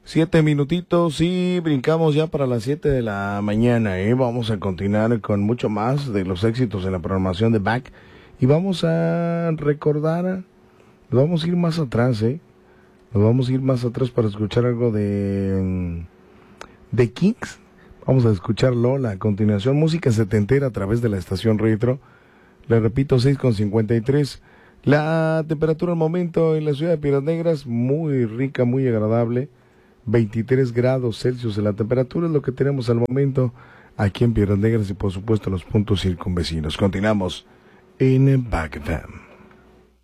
7 minutitos y brincamos ya para las 7 de la mañana, ¿eh? Vamos a continuar con mucho más de los éxitos en la programación de Back. Y vamos a recordar, nos vamos a ir más atrás, ¿eh? Nos vamos a ir más atrás para escuchar algo de Kings. Vamos a escuchar Lola a continuación, música setentera a través de la estación retro. Le repito, 6:53. La temperatura al momento en la ciudad de Piedras Negras, muy rica, muy agradable. 23 grados Celsius en la temperatura es lo que tenemos al momento aquí en Piedras Negras y por supuesto en los puntos circunvecinos. Continuamos en Back FM.